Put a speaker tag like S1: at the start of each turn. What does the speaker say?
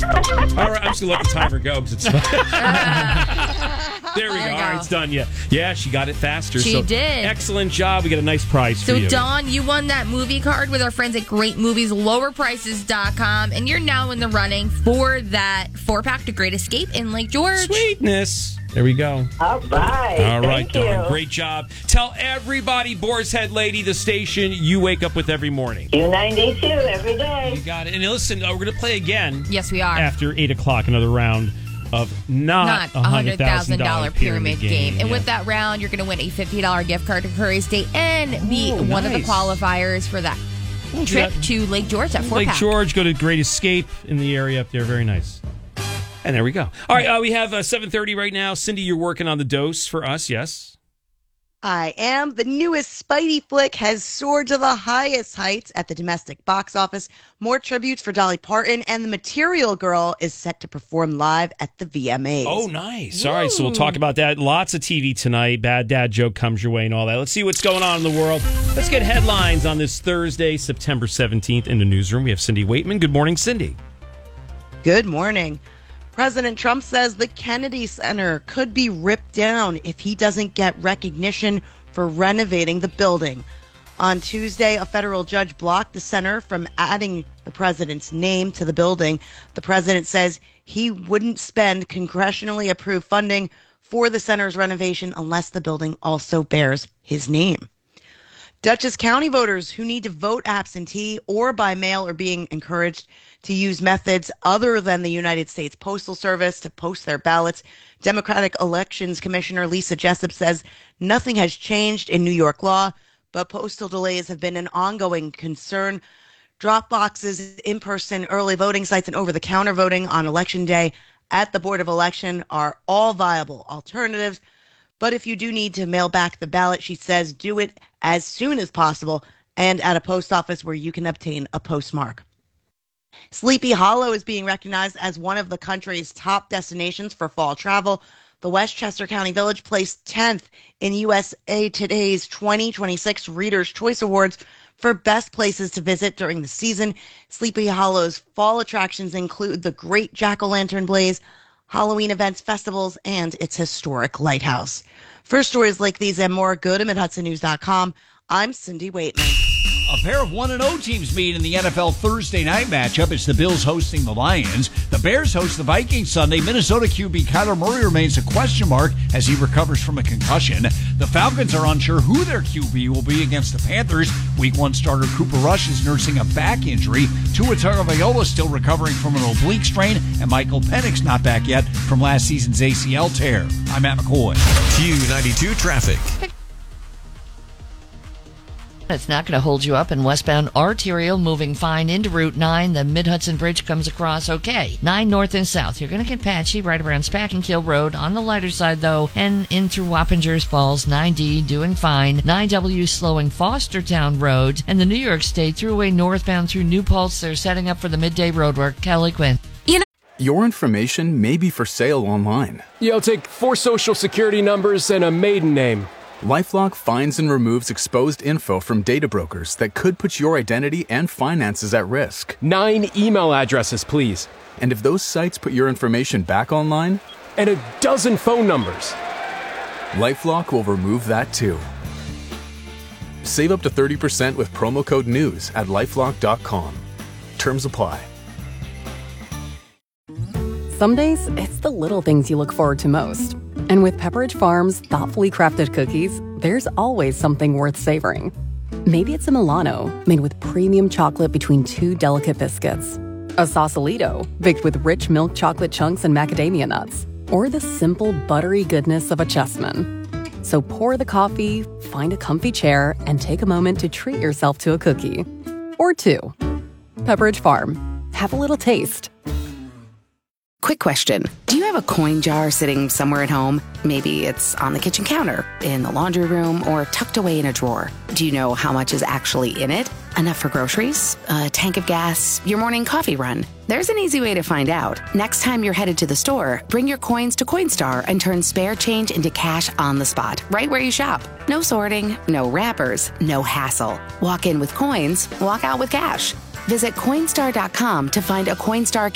S1: All right, I'm just going to let the timer go because it's There we go. All right, it's done. Yeah, she got it faster.
S2: She did.
S1: Excellent job. We got a nice prize for you.
S2: So, Dawn, you won that movie card with our friends at Great Movies, lowerprices.com, and you're now in the running for that 4-pack to Great Escape in Lake George.
S1: Sweetness. There we go.
S3: All right.
S1: All right,
S3: Thank
S1: Dawn.
S3: you.
S1: Great job. Tell everybody, Boar's Head Lady, the station you wake up with every morning.
S3: Q92 every day.
S1: You got it. And listen, we're going to play again.
S2: Yes, we are.
S1: After 8 o'clock, another round of not a
S2: $100,000 pyramid game. And
S1: Yeah.
S2: with that round, you're going to win a $50 gift card to Curry's Day and be one of the
S1: nice.
S2: qualifiers for that trip to Lake George at 4-pack.
S1: Lake George, go to Great Escape in the area up there. Very nice. And there we go. All right, we have 7:30 right now. Cindy, you're working on the dose for us, yes?
S4: I am. The newest Spidey flick has soared to the highest heights at the domestic box office. More tributes for Dolly Parton, and the Material Girl is set to perform live at the VMAs.
S1: Oh, nice. All right, so we'll talk about that. Lots of TV tonight. Bad dad joke comes your way and all that. Let's see what's going on in the world. Let's get headlines on this Thursday, September 17th in the newsroom. We have Cindy Waitman. Good morning, Cindy.
S4: Good morning. President Trump says the Kennedy Center could be ripped down if he doesn't get recognition for renovating the building. On Tuesday, a federal judge blocked the center from adding the president's name to the building. The president says he wouldn't spend congressionally approved funding for the center's renovation unless the building also bears his name. Dutchess County voters who need to vote absentee or by mail are being encouraged to use methods other than the United States Postal Service to post their ballots. Democratic Elections Commissioner Lisa Jessup says nothing has changed in New York law, but postal delays have been an ongoing concern. Drop boxes, in-person early voting sites, and over-the-counter voting on Election Day at the Board of Election are all viable alternatives. But if you do need to mail back the ballot, she says, do it as soon as possible and at a post office where you can obtain a postmark. Sleepy Hollow is being recognized as one of the country's top destinations for fall travel. The Westchester County Village placed 10th in USA Today's 2026 Reader's Choice Awards for best places to visit during the season. Sleepy Hollow's fall attractions include the Great Jack-O-Lantern Blaze, Halloween events, festivals, and its historic lighthouse. For stories like these and more, go to MidHudsonNews.com. I'm Cindy Waitman.
S5: A pair of 1-0 teams meet in the NFL Thursday night matchup. It's the Bills hosting the Lions. The Bears host the Vikings Sunday. Minnesota QB Kyler Murray remains a question mark as he recovers from a concussion. The Falcons are unsure who their QB will be against the Panthers. Week 1 starter Cooper Rush is nursing a back injury. Tua Tagovailoa still recovering from an oblique strain, and Michael Penix not back yet from last season's ACL tear. I'm Matt McCoy.
S6: Q92 Traffic.
S7: It's not going to hold you up in westbound arterial moving fine into Route 9. The Mid-Hudson Bridge comes across okay. 9 north and south. You're going to get patchy right around Spackenkill Road on the lighter side, though, and in through Wappingers Falls. 9D doing fine. 9W slowing Fostertown Road, and the New York State Thruway northbound through New Paltz. They're setting up for the midday roadwork. Kelly Quinn.
S8: Your information may be for sale online.
S9: Yeah, I'll take 4 social security numbers and a maiden name.
S8: LifeLock finds and removes exposed info from data brokers that could put your identity and finances at risk.
S9: 9 email addresses, please.
S8: And if those sites put your information back online?
S9: And a dozen phone numbers.
S8: LifeLock will remove that too. Save up to 30% with promo code NEWS at LifeLock.com. Terms apply.
S10: Some days, it's the little things you look forward to most. And with Pepperidge Farm's thoughtfully crafted cookies, there's always something worth savoring. Maybe it's a Milano, made with premium chocolate between 2 delicate biscuits. A Sausalito, baked with rich milk chocolate chunks and macadamia nuts. Or the simple, buttery goodness of a Chessman. So pour the coffee, find a comfy chair, and take a moment to treat yourself to a cookie. Or 2. Pepperidge Farm. Have a little taste.
S11: Quick question. Do you have a coin jar sitting somewhere at home? Maybe it's on the kitchen counter, in the laundry room, or tucked away in a drawer. Do you know how much is actually in it? Enough for groceries? A tank of gas? Your morning coffee run? There's an easy way to find out. Next time you're headed to the store, bring your coins to Coinstar and turn spare change into cash on the spot, right where you shop. No sorting, no wrappers, no hassle. Walk in with coins, walk out with cash. Visit Coinstar.com to find a Coinstar